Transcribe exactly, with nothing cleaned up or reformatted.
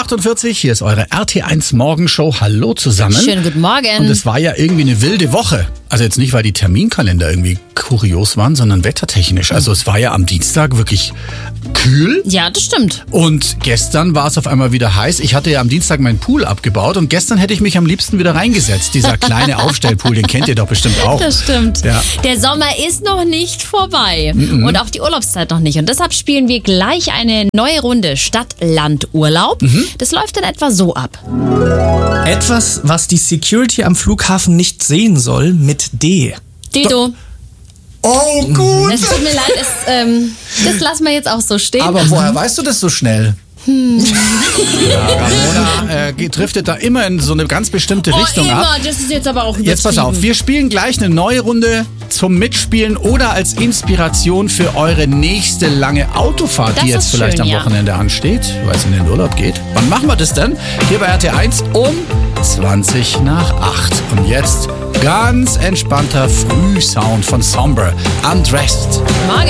achtundvierzig, hier ist eure R T eins Morgenshow. Hallo zusammen. Schönen guten Morgen. Und es war ja irgendwie eine wilde Woche. Also jetzt nicht, weil die Terminkalender irgendwie kurios waren, sondern wettertechnisch. Also es war ja am Dienstag wirklich kühl. Ja, das stimmt. Und gestern war es auf einmal wieder heiß. Ich hatte ja am Dienstag meinen Pool abgebaut und gestern hätte ich mich am liebsten wieder reingesetzt. Dieser kleine Aufstellpool, den kennt ihr doch bestimmt auch. Das stimmt. Ja. Der Sommer ist noch nicht vorbei mhm. und auch die Urlaubszeit noch nicht. Und deshalb spielen wir gleich eine neue Runde Stadt-Land-Urlaub. Mhm. Das läuft dann etwa so ab. Etwas, was die Security am Flughafen nicht sehen soll, mit D. Dildo. Oh, gut. Es tut mir leid, es, ähm, das lassen wir jetzt auch so stehen. Aber woher weißt du das so schnell? Hm. Ja, Ramona äh, driftet da immer in so eine ganz bestimmte oh, Richtung immer. ab. Das ist jetzt aber auch übertrieben. Jetzt pass auf, wir spielen gleich eine neue Runde zum Mitspielen oder als Inspiration für eure nächste lange Autofahrt, das die jetzt vielleicht schön, am ja. Wochenende ansteht, weil es in den Urlaub geht. Wann machen wir das denn? Hier bei R T eins um zwanzig nach acht. Und jetzt ganz entspannter Frühsound von Somber, Undressed. Morgen.